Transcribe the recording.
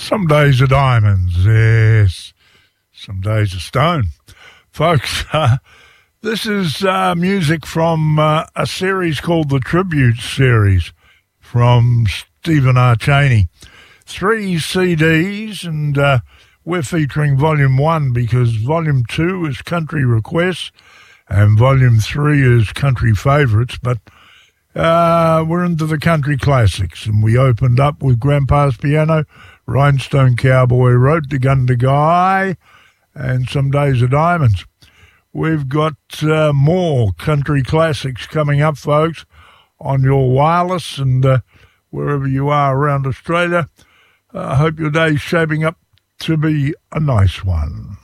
Some days are diamonds, yes. Some days are stone. Folks, this is music from a series called the Tribute Series from Stephen R. Cheney. 3 CDs, and we're featuring Volume 1 because Volume 2 is Country Requests and Volume 3 is Country Favourites, but we're into the country classics, and we opened up with Grandpa's Piano, Rhinestone Cowboy, Road to Gundagai, and Some Days are Diamonds. We've got more country classics coming up, folks, on your wireless and wherever you are around Australia. I hope your day's shaping up to be a nice one.